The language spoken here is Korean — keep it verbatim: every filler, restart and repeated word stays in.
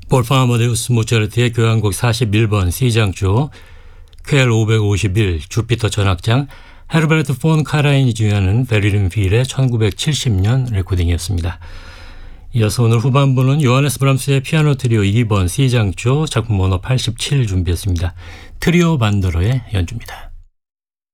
볼프강 아마데우스 모차르트의 교향곡 사십일 번 C장조, 퀘일 오백오십일 주피터 전악장, 헤르베르트 폰 카라인이 주연하는 베를린 필의 천구백칠십 년 레코딩이었습니다. 이어서 오늘 후반부는 요하네스 브람스의 피아노 트리오 이 번 C장조 작품 번호 팔십칠 준비했습니다. 트리오 반도로의 연주입니다.